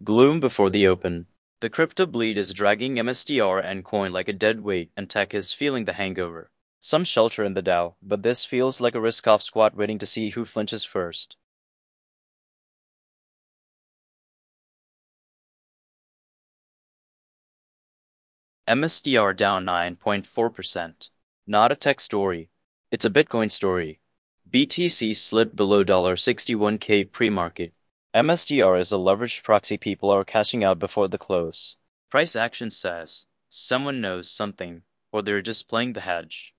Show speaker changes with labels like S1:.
S1: Gloom before the open. The crypto bleed is dragging MSTR and coin like a dead weight, and tech is feeling the hangover. Some shelter in the Dow, but this feels like a risk-off squat waiting to see who flinches first. MSTR down 9.4%. Not a tech story. It's a Bitcoin story. BTC slipped below $61K pre-market. MSTR is a leveraged proxy people are cashing out before the close. Price action says, someone knows something, or they're just playing the hedge.